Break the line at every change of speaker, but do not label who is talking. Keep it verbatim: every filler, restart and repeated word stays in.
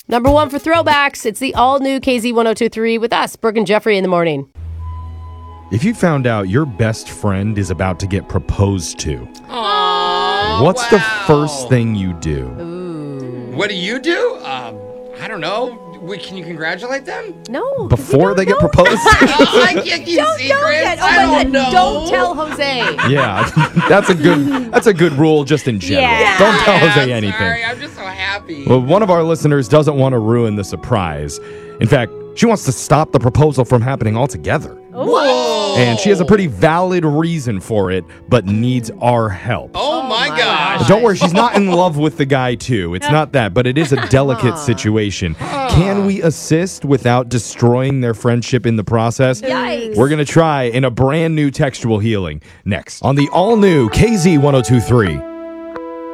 Number one for throwbacks, it's the all-new K Z one oh two point three with us, Brooke and Jeffrey in the morning.
If you found out your best friend is about to get proposed to,
Aww,
what's
wow.
the first thing you do?
Ooh.
What do you do? Um, I don't know. Wait, can you congratulate them?
No.
Before they get
know.
proposed?
Oh, I can't keep
Don't
secrets.
know yet. Oh
I
my
don't
God.
know.
Don't tell Jose.
Yeah, that's a good that's a good rule just in general.
Yeah.
Don't tell
Yeah,
Jose anything.
Sorry, I'm just so happy.
Well, one of our listeners doesn't want to ruin the surprise. In fact, she wants to stop the proposal from happening altogether.
Whoa!
And she has a pretty valid reason for it, but needs our help.
Oh, my,
my
gosh.
gosh.
Don't worry, she's not in love with the guy, too. It's not that, but it is a delicate situation. Can we assist without destroying their friendship in the process?
Yikes.
We're going to try in a brand new textual healing next on the all-new K Z one oh two point three.